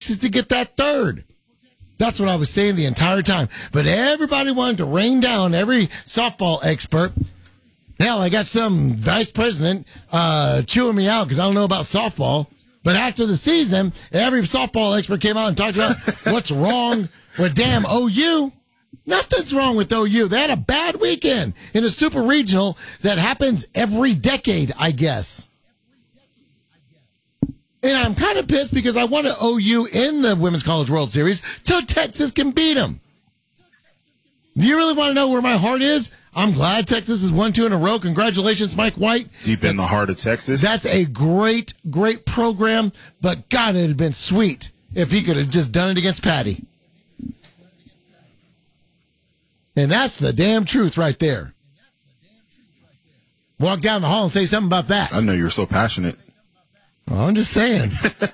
Texas to get that third. That's what I was saying the entire time. But everybody wanted to rain down every softball expert. Hell, I got some vice president chewing me out because I don't know about softball. But after the season, every softball expert came out and talked about what's wrong with damn OU. Nothing's wrong with OU. They had a bad weekend in a super regional that happens every decade, I guess. And I'm kind of pissed because I wanted OU in the Women's College World Series so Texas can beat them. Do you really want to know where my heart is? I'm glad Texas has won 2 in a row. Congratulations, Mike White. Deep in the heart of Texas. That's a great, great program. But, God, it would have been sweet if he could have just done it against Patty. And that's the damn truth right there. Walk down the hall and say something about that. I know you're so passionate. Well, I'm just saying.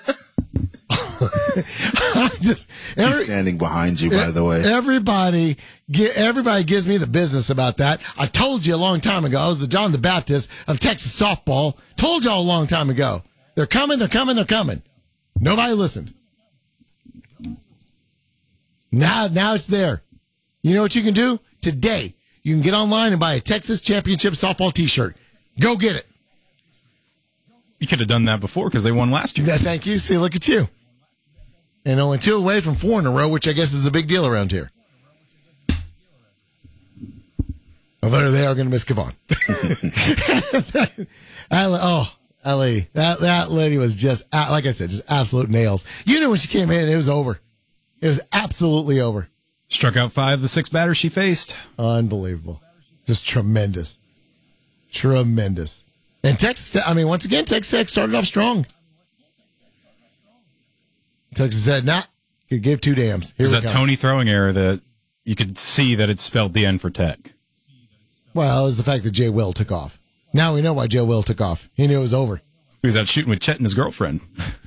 He's standing behind you, by the way. Everybody gives me the business about that. I told you a long time ago. I was the John the Baptist of Texas softball. Told y'all a long time ago. They're coming, they're coming, they're coming. Nobody listened. Now it's there. You know what you can do? Today, you can get online and buy a Texas Championship softball T-shirt. Go get it. You could have done that before because they won last year. Yeah, thank you. See, look at you. And only 2 away from 4 in a row, which I guess is a big deal around here. Although they are going to miss Kevon. That lady was just, like I said, just absolute nails. You knew when she came in, it was over. It was absolutely over. Struck out 5 of the 6 batters she faced. Unbelievable. Just tremendous. Tremendous. And Texas, once again, Texas Tech started off strong. Texas said, you gave 2 dams. There's that Tony throwing error that you could see that it spelled the end for Tech. Well, it was the fact that Jay Will took off. Now we know why Jay Will took off. He knew it was over. He was out shooting with Chet and his girlfriend.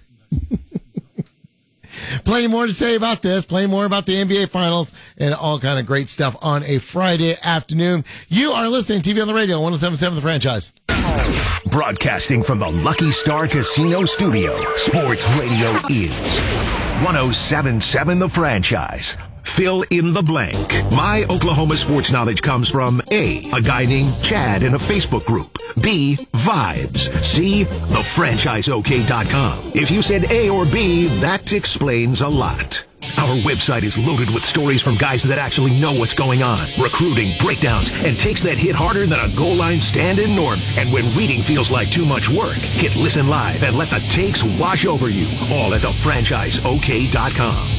Plenty more to say about this, plenty more about the NBA Finals, and all kind of great stuff on a Friday afternoon. You are listening to TV on the Radio, 107.7 The Franchise. Broadcasting from the Lucky Star Casino Studio, Sports Radio is 107.7 The Franchise. Fill in the blank. My Oklahoma sports knowledge comes from A, a guy named Chad in a Facebook group. B, vibes. C, thefranchiseok.com. If you said A or B, that explains a lot. Our website is loaded with stories from guys that actually know what's going on, recruiting, breakdowns, and takes that hit harder than a goal line stand-in norm. And when reading feels like too much work, hit listen live and let the takes wash over you. All at thefranchiseok.com.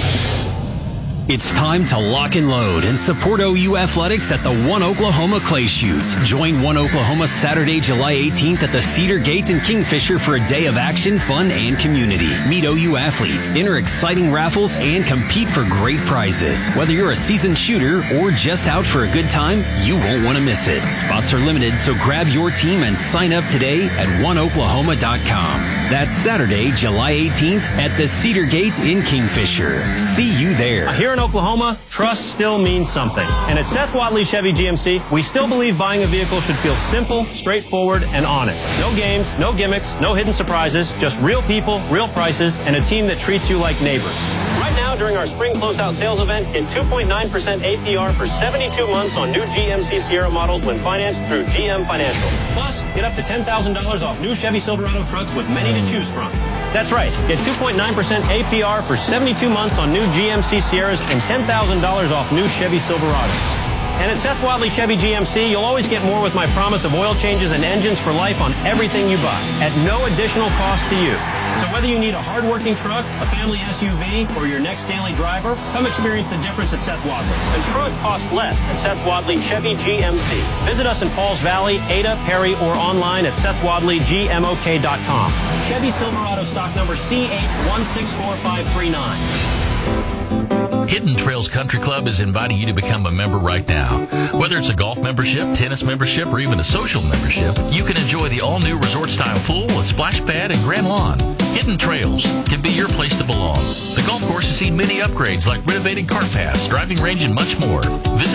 It's time to lock and load and support OU Athletics at the One Oklahoma Clay Shoot. Join One Oklahoma Saturday, July 18th at the Cedar Gate in Kingfisher for a day of action, fun, and community. Meet OU athletes, enter exciting raffles, and compete for great prizes. Whether you're a seasoned shooter or just out for a good time, you won't want to miss it. Spots are limited, so grab your team and sign up today at oneoklahoma.com. That's Saturday, July 18th at the Cedar Gate in Kingfisher. See you there. Here in Oklahoma, trust still means something. And at Seth Wadley Chevy GMC, we still believe buying a vehicle should feel simple, straightforward, and honest. No games, no gimmicks, no hidden surprises, just real people, real prices, and a team that treats you like neighbors. Right now, during our spring closeout sales event, get 2.9% APR for 72 months on new GMC Sierra models when financed through GM Financial. Plus, get up to $10,000 off new Chevy Silverado trucks with many to choose from. That's right. Get 2.9% APR for 72 months on new GMC Sierras and $10,000 off new Chevy Silverados. And at Seth Wadley Chevy GMC, you'll always get more with my promise of oil changes and engines for life on everything you buy at no additional cost to you. So whether you need a hard-working truck, a family SUV, or your next daily driver, come experience the difference at Seth Wadley. The truth costs less at Seth Wadley Chevy GMC. Visit us in Pauls Valley, Ada, Perry, or online at SethWadleyGMOK.com. Chevy Silverado stock number CH164539. Hidden Trails Country Club is inviting you to become a member right now. Whether it's a golf membership, tennis membership, or even a social membership, you can enjoy the all-new resort-style pool with splash pad and grand lawn. Hidden Trails can be your place to belong. The golf course has seen many upgrades like renovated cart paths, driving range, and much more. Visit